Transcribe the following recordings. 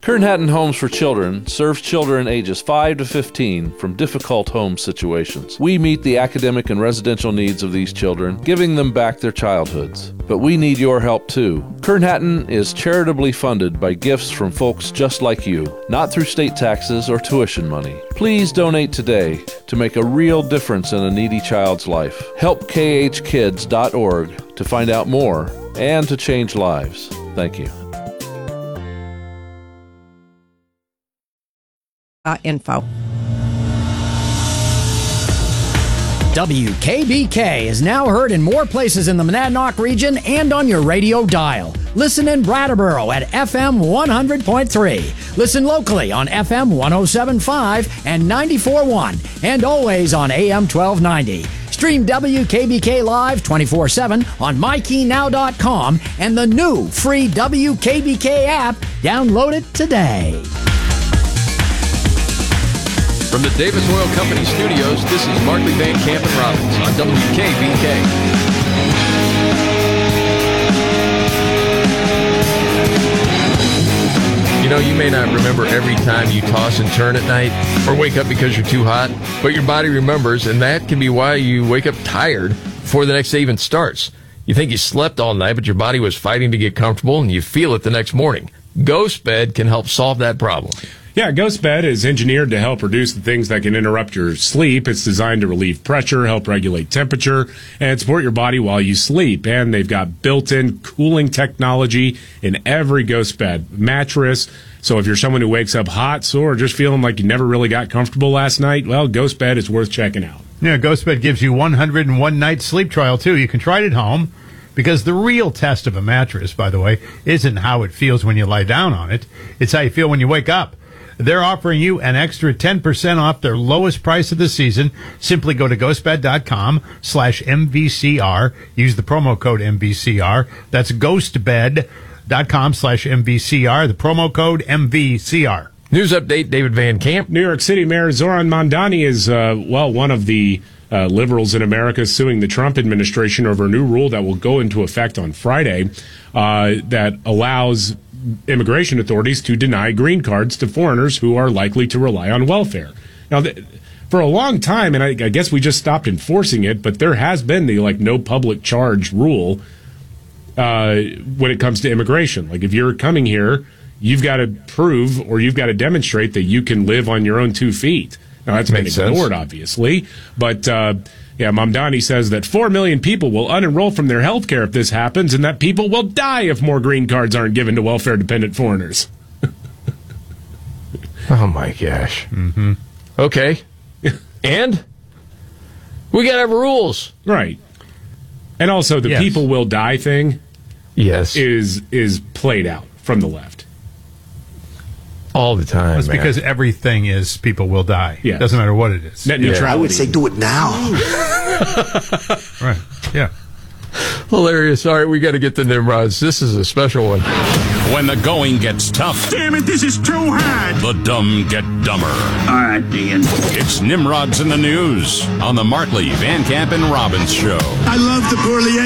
Kern Hatton Homes for Children serves children ages 5 to 15 from difficult home situations. We meet the academic and residential needs of these children, giving them back their childhoods. But we need your help too. Kern Hatton is charitably funded by gifts from folks just like you, not through state taxes or tuition money. Please donate today to make a real difference in a needy child's life. Help khkids.org to find out more and to change lives. Thank you. Info. WKBK is now heard in more places in the Monadnock region and on your radio dial. Listen in Brattleboro at FM 100.3. Listen locally on FM 107.5 and 94.1, and always on AM 1290. Stream WKBK Live 24/7 on MyKeyNow.com and the new free WKBK app. Download it today. From the Davis Oil Company studios, this is Markley, Van Camp, and Robbins on WKBK. You know, you may not remember every time you toss and turn at night or wake up because you're too hot, but your body remembers, and that can be why you wake up tired before the next day even starts. You think you slept all night, but your body was fighting to get comfortable, and you feel it the next morning. Ghost Bed can help solve that problem. Yeah, Ghost Bed is engineered to help reduce the things that can interrupt your sleep. It's designed to relieve pressure, help regulate temperature, and support your body while you sleep. And they've got built-in cooling technology in every Ghost Bed mattress. So if you're someone who wakes up hot, sore, or just feeling like you never really got comfortable last night, well, Ghost Bed is worth checking out. Yeah, Ghost Bed gives you 101 night sleep trial, too. You can try it at home. Because the real test of a mattress, by the way, isn't how it feels when you lie down on it. It's how you feel when you wake up. They're offering you an extra 10% off their lowest price of the season. Simply go to ghostbed.com/MVCR. Use the promo code MVCR. That's ghostbed.com/MVCR. The promo code MVCR. News update, David Van Camp. New York City Mayor Zoran Mondani is, one of the liberals in America suing the Trump administration over a new rule that will go into effect on Friday that allows immigration authorities to deny green cards to foreigners who are likely to rely on welfare. Now, for a long time, and I guess we just stopped enforcing it, but there has been the no public charge rule when it comes to immigration. Like if you're coming here, you've got to prove or you've got to demonstrate that you can live on your own 2 feet. Now, that's been ignored, obviously, but Mamdani says that 4 million people will unenroll from their health care if this happens, and that people will die if more green cards aren't given to welfare-dependent foreigners. Oh, my gosh. Mm-hmm. Okay. And? We got to have rules. Right. And also, the people will die thing is played out from the left. All the time, It's because everything is people will die. Yeah. Doesn't matter what it is. Net neutrality. I would say do it now. Right. Yeah. Hilarious. All right, we got to get the Nimrods. This is a special one. When the going gets tough. Damn it, this is too hard. The dumb get dumber. All right, Dean. It's Nimrods in the News on the Markley, Van Camp, and Robbins Show. I love the poorly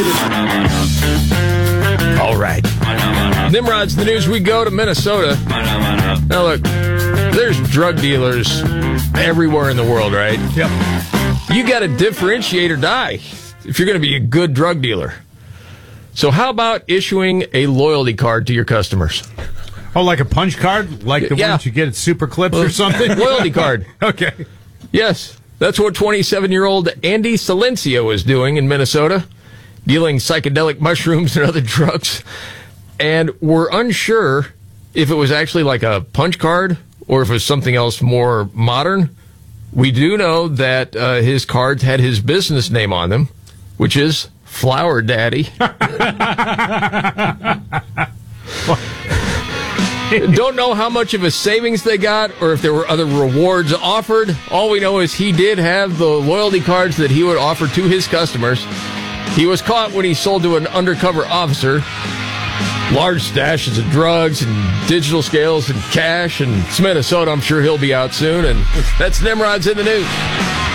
educated. All right. Nimrod's the News. We go to Minnesota. Now, look, there's drug dealers everywhere in the world, right? Yep. You got to differentiate or die if you're going to be a good drug dealer. So how about issuing a loyalty card to your customers? Oh, like a punch card? Like the ones you get at Super Clips or something? Loyalty card. Okay. Yes. That's what 27-year-old Andy Silencio is doing in Minnesota, dealing psychedelic mushrooms and other drugs. And we're unsure if it was actually like a punch card or if it was something else more modern. We do know that his cards had his business name on them, which is Flower Daddy. Don't know how much of a savings they got or if there were other rewards offered. All we know is he did have the loyalty cards that he would offer to his customers. He was caught when he sold to an undercover officer large stashes of drugs and digital scales and cash. And it's Minnesota. I'm sure he'll be out soon. And that's Nimrod's in the News.